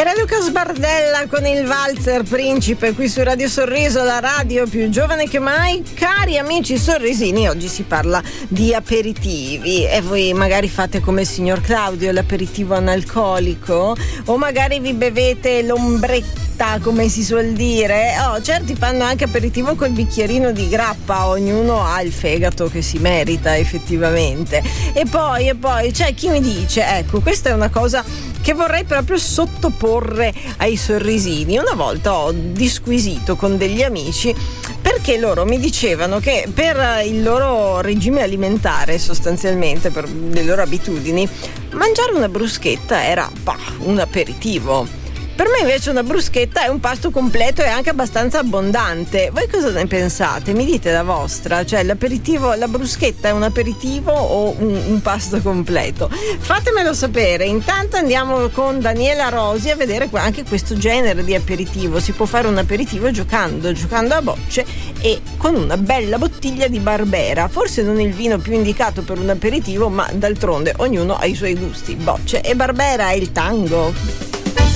Era Luca Sbardella con il Valzer Principe qui su Radio Sorriso, la radio più giovane che mai. Cari amici sorrisini, oggi si parla di aperitivi e voi magari fate come il signor Claudio, l'aperitivo analcolico, o magari vi bevete l'ombretta, come si suol dire. Certi fanno anche aperitivo col bicchierino di grappa, ognuno ha il fegato che si merita effettivamente. E poi c'è chi mi dice, ecco, questa è una cosa che vorrei proprio sottoporre ai sorrisini. Una volta ho disquisito con degli amici perché loro mi dicevano che per il loro regime alimentare, sostanzialmente per le loro abitudini, mangiare una bruschetta era un aperitivo. Per me invece una bruschetta è un pasto completo e anche abbastanza abbondante. Voi cosa ne pensate? Mi dite la vostra, cioè l'aperitivo, la bruschetta è un aperitivo o un pasto completo? Fatemelo sapere. Intanto andiamo con Daniela Rosi a vedere anche questo genere di aperitivo. Si può fare un aperitivo giocando a bocce e con una bella bottiglia di Barbera, forse non il vino più indicato per un aperitivo, ma d'altronde ognuno ha i suoi gusti. Bocce e Barbera è il tango.